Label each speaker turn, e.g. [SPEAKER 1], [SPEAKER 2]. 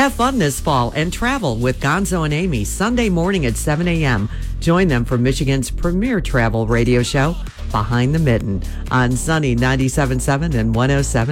[SPEAKER 1] Have fun this fall and travel with Gonzo and Amy Sunday morning at 7 a.m. Join them for Michigan's premier travel radio show, Behind the Mitten, on Sunny 97.7 and 107.